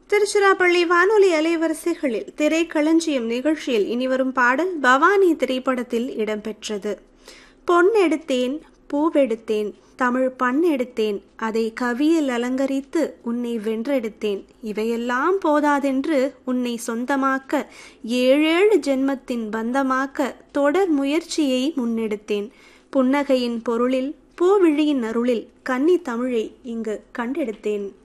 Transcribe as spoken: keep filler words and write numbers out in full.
திருச்சிராப்பள்ளி வானொலி அலைவரிசைகளில் திரைக்களஞ்சியம் நிகழ்ச்சியில் இனிவரும் பாடல் பவானி திரைப்படத்தில் இடம்பெற்றது. பொன்னெடுத்தேன், பூவெடுத்தேன், தமிழ் பண்ணெடுத்தேன், அதை கவியில் அலங்கரித்து உன்னை வென்றெடுத்தேன். இவையெல்லாம் போதாதென்று உன்னை சொந்தமாக்க ஏழேழு ஜென்மத்தின் பந்தமாக்க தொடர் முயற்சியை முன்னெடுத்தேன். புன்னகையின் பொருளில் பூவிழியின் அருளில் கன்னி தமிழை இங்கு கண்டெடுத்தேன்.